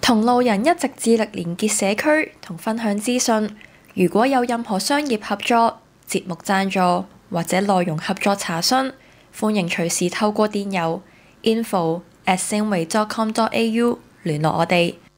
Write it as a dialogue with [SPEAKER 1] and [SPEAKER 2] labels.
[SPEAKER 1] 同路人一直致力連結社區同分享資訊。如果有任何商業合作、節目贊助或者內容合作查詢，歡迎隨時透過電郵info@singway.com.au 聯絡我哋。